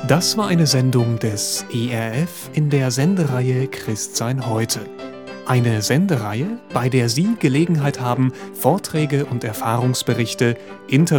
Das war eine Sendung des ERF in der Sendereihe Christsein heute. Eine Sendereihe, bei der Sie Gelegenheit haben, Vorträge und Erfahrungsberichte, Interviews